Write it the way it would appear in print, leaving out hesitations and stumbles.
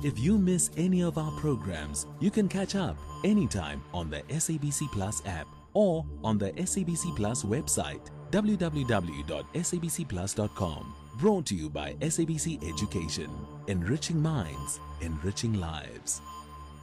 If you miss any of our programs, you can catch up anytime on the SABC Plus app or on the SABC Plus website www.sabcplus.com. Brought to you by SABC Education, enriching minds, enriching lives.